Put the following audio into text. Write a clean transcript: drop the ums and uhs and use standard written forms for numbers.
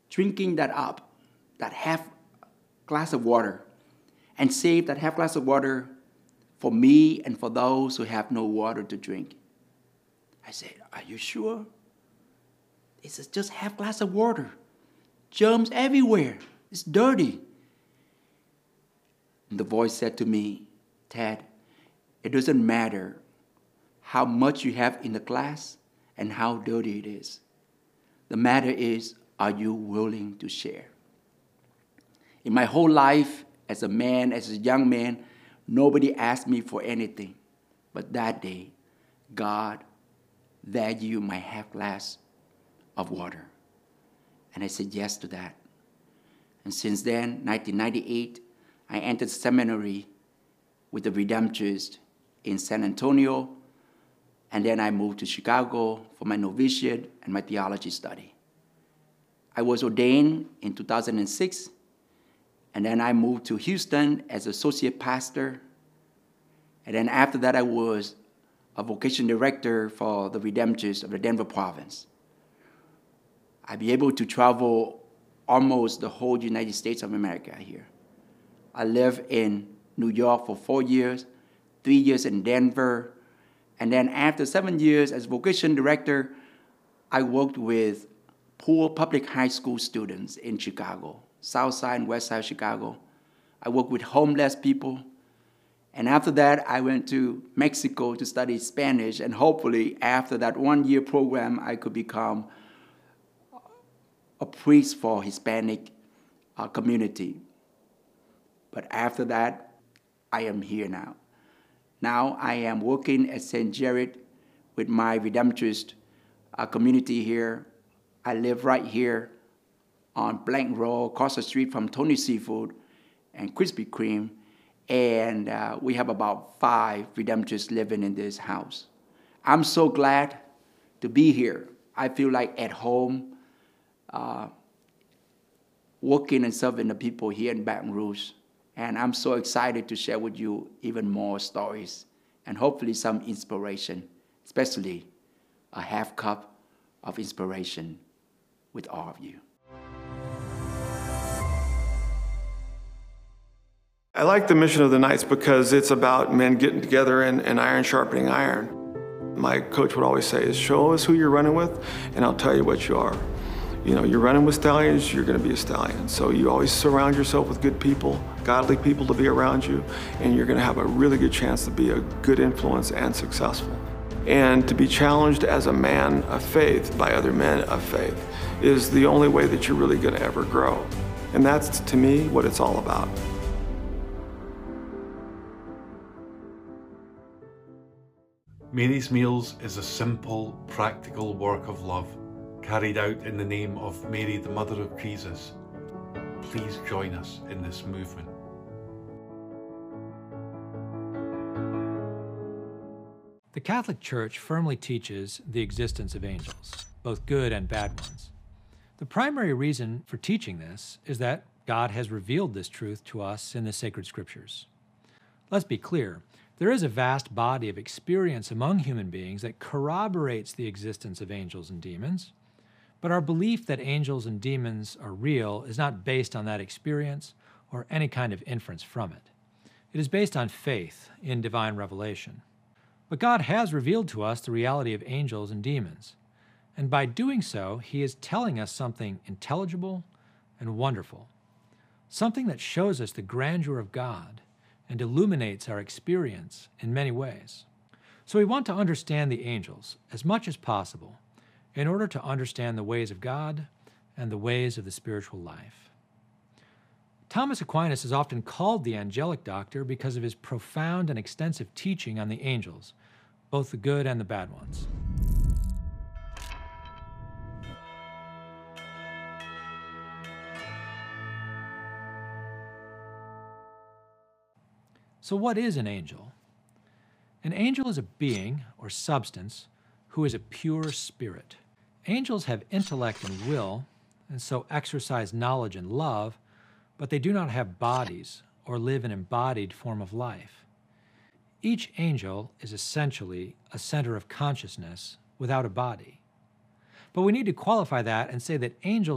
drinking that up, that half glass of water, and save that half glass of water for me and for those who have no water to drink. I said, are you sure? It's just half glass of water. Germs everywhere. It's dirty. And the voice said to me, Ted, it doesn't matter how much you have in the glass and how dirty it is. The matter is, are you willing to share? In my whole life, as a man, as a young man, nobody asked me for anything. But that day, God valued my half glass of water. And I said yes to that. And since then, 1998, I entered seminary with the Redemptorists in San Antonio, and then I moved to Chicago for my novitiate and my theology study. I was ordained in 2006, and then I moved to Houston as associate pastor. And then after that, I was a vocation director for the Redemptorists of the Denver province. I'd be able to travel almost the whole United States of America here. I lived in New York for 4 years, 3 years in Denver, and then after 7 years as vocation director, I worked with poor public high school students in Chicago, South Side and West Side of Chicago. I worked with homeless people. And after that, I went to Mexico to study Spanish, and hopefully after that 1-year program, I could become a priest for Hispanic community. But after that, I am here now. Now I am working at St. Jared with my Redemptorist community here. I live right here on Blank Road, across the street from Tony Seafood and Krispy Kreme. And we have about 5 Redemptorists living in this house. I'm so glad to be here. I feel like at home, working and serving the people here in Baton Rouge. And I'm so excited to share with you even more stories and hopefully some inspiration, especially a half cup of inspiration with all of you. I like the mission of the Knights because it's about men getting together and iron sharpening iron. My coach would always say, show us who you're running with, and I'll tell you what you are. You know, you're running with stallions, you're going to be a stallion. So you always surround yourself with good people, godly people to be around you, and you're going to have a really good chance to be a good influence and successful. And to be challenged as a man of faith by other men of faith is the only way that you're really going to ever grow. And that's, to me, what it's all about. Mary's Meals is a simple, practical work of love carried out in the name of Mary, the Mother of Jesus. Please join us in this movement. The Catholic Church firmly teaches the existence of angels, both good and bad ones. The primary reason for teaching this is that God has revealed this truth to us in the sacred scriptures. Let's be clear. There is a vast body of experience among human beings that corroborates the existence of angels and demons, but our belief that angels and demons are real is not based on that experience or any kind of inference from it. It is based on faith in divine revelation. But God has revealed to us the reality of angels and demons, and by doing so, He is telling us something intelligible and wonderful, something that shows us the grandeur of God and illuminates our experience in many ways. So we want to understand the angels as much as possible in order to understand the ways of God and the ways of the spiritual life. Thomas Aquinas is often called the angelic doctor because of his profound and extensive teaching on the angels, both the good and the bad ones. So what is an angel? An angel is a being or substance who is a pure spirit. Angels have intellect and will, and so exercise knowledge and love, but they do not have bodies or live an embodied form of life. Each angel is essentially a center of consciousness without a body. But we need to qualify that and say that angels